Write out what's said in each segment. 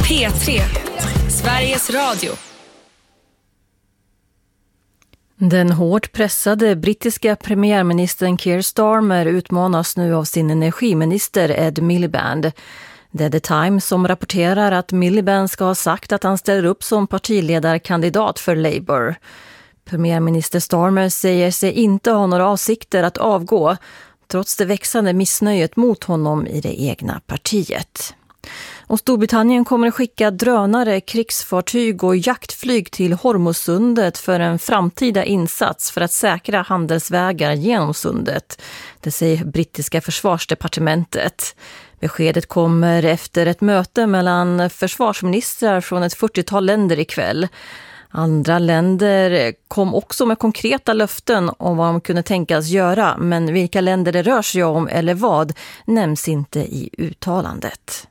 P3, Sveriges Radio. Den hårt pressade brittiska premiärministern Keir Starmer utmanas nu av sin energiminister Ed Miliband. Det är The Times som rapporterar att Miliband ska ha sagt att han ställer upp som partiledarkandidat för Labour. Premiärminister Starmer säger sig inte ha några avsikter att avgå, trots det växande missnöjet mot honom i det egna partiet. Och Storbritannien kommer att skicka drönare, krigsfartyg och jaktflyg till Hormuzsundet för en framtida insats för att säkra handelsvägar genom sundet. Det säger brittiska försvarsdepartementet. Beskedet kommer efter ett möte mellan försvarsministrar från ett 40-tal länder ikväll. Andra länder kom också med konkreta löften om vad de kunde tänkas göra, men vilka länder det rör sig om eller vad nämns inte i uttalandet.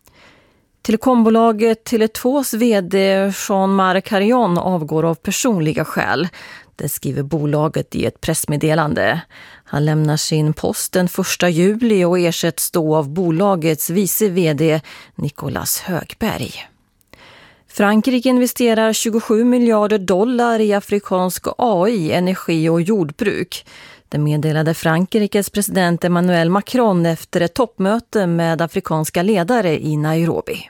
Telekombolaget Tele2s vd Jean-Marc Harion avgår av personliga skäl. Det skriver bolaget i ett pressmeddelande. Han lämnar sin post den 1 juli och ersätts då av bolagets vice vd Nicolas Högberg. Frankrike investerar 27 miljarder dollar i afrikansk AI, energi och jordbruk. Det meddelade Frankrikes president Emmanuel Macron efter ett toppmöte med afrikanska ledare i Nairobi.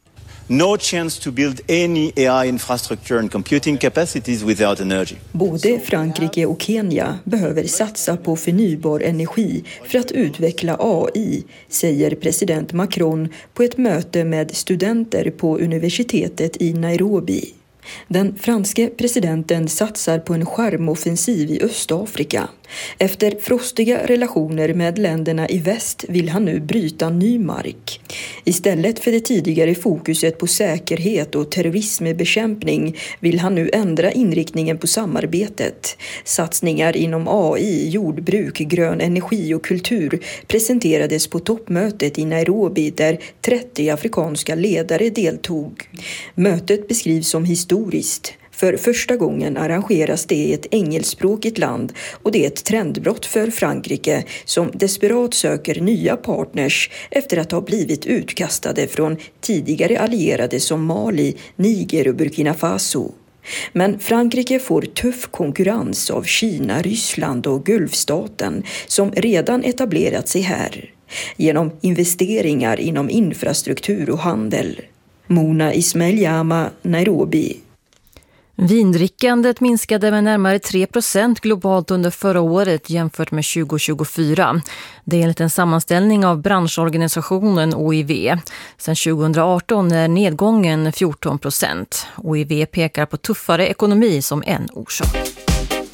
No chance to build any AI infrastructure and computing capacities without energy. Både Frankrike och Kenya behöver satsa på förnybar energi för att utveckla AI, säger president Macron på ett möte med studenter på universitetet i Nairobi. Den franske presidenten satsar på en charmoffensiv i Östafrika. Efter frostiga relationer med länderna i väst vill han nu bryta ny mark. Istället för det tidigare fokuset på säkerhet och terrorismbekämpning vill han nu ändra inriktningen på samarbetet. Satsningar inom AI, jordbruk, grön energi och kultur presenterades på toppmötet i Nairobi där 30 afrikanska ledare deltog. Mötet beskrivs som historiskt. För första gången arrangeras det i ett engelskspråkigt land och det är ett trendbrott för Frankrike som desperat söker nya partners efter att ha blivit utkastade från tidigare allierade som Mali, Niger och Burkina Faso. Men Frankrike får tuff konkurrens av Kina, Ryssland och Gulfstaten som redan etablerat sig här genom investeringar inom infrastruktur och handel. Mona Ismail-Jama, Nairobi. Vindrickandet minskade med närmare 3% globalt under förra året jämfört med 2024. Det är enligt en sammanställning av branschorganisationen OIV. Sedan 2018 är nedgången 14%. OIV pekar på tuffare ekonomi som en orsak.